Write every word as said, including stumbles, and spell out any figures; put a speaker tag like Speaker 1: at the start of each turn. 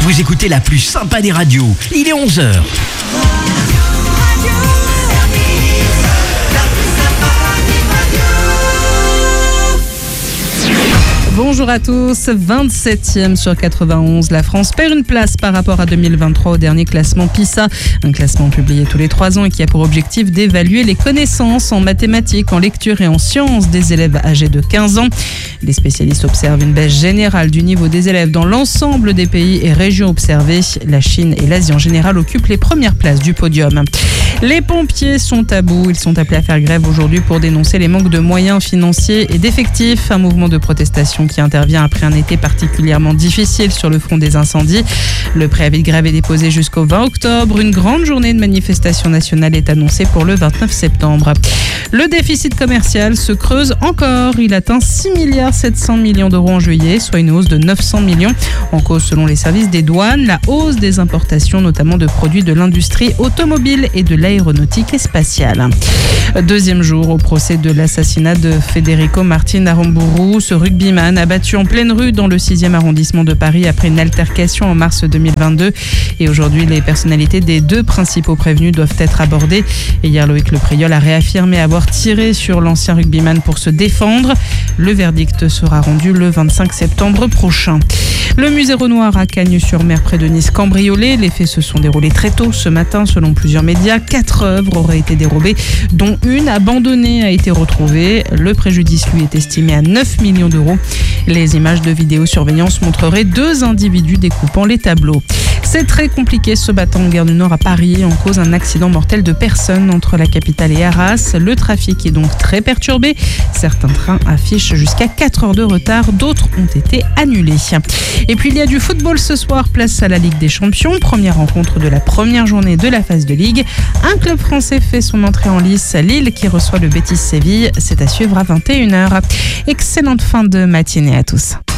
Speaker 1: Vous écoutez la plus sympa des radios. Il est onze heures.
Speaker 2: Bonjour à tous, vingt-septième sur quatre-vingt-onze, la France perd une place par rapport à deux mille vingt-trois au dernier classement PISA, un classement publié tous les trois ans et qui a pour objectif d'évaluer les connaissances en mathématiques, en lecture et en sciences des élèves âgés de quinze ans. Les spécialistes observent une baisse générale du niveau des élèves dans l'ensemble des pays et régions observées. La Chine et l'Asie en général occupent les premières places du podium. Les pompiers sont à bout, ils sont appelés à faire grève aujourd'hui pour dénoncer les manques de moyens financiers et d'effectifs, un mouvement de protestation qui intervient après un été particulièrement difficile sur le front des incendies. Le préavis de grève est déposé jusqu'au vingt octobre. Une grande journée de manifestation nationale est annoncée pour le vingt-neuf septembre. Le déficit commercial se creuse encore. Il atteint six milliards sept cents millions d'euros en juillet, soit une hausse de neuf cents millions. En cause, selon les services des douanes, la hausse des importations, notamment de produits de l'industrie automobile et de l'aéronautique et spatiale. Deuxième jour au procès de l'assassinat de Federico Martin Aramburu. Ce rugbyman abattu en pleine rue dans le sixième arrondissement de Paris après une altercation en mars deux mille vingt-deux. Et aujourd'hui, les personnalités des deux principaux prévenus doivent être abordées. Et hier, Loïc Le Priol a réaffirmé avoir tiré sur l'ancien rugbyman pour se défendre. Le verdict sera rendu le vingt-cinq septembre prochain. Le musée Renoir à Cagnes-sur-Mer près de Nice cambriolé. Les faits se sont déroulés très tôt ce matin selon plusieurs médias. Quatre œuvres auraient été dérobées, dont une abandonnée a été retrouvée. Le préjudice lui est estimé à neuf millions d'euros. Les images de vidéosurveillance montreraient deux individus découpant les tableaux. C'est très compliqué ce battant en gare du Nord à Paris en cause un accident mortel de personnes entre la capitale et Arras. Le trafic est donc très perturbé. Certains trains affichent jusqu'à quatre heures de retard, d'autres ont été annulés. Et puis il y a du football ce soir, place à la Ligue des Champions. Première rencontre de la première journée de la phase de Ligue. Un club français fait son entrée en lice, Lille qui reçoit le Betis Séville. C'est à suivre à vingt et une heures. Excellente fin de matinée à tous.